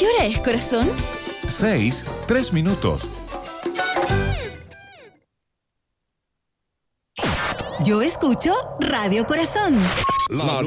hora es, corazón? 6, 3 minutos. Yo escucho Radio Corazón. La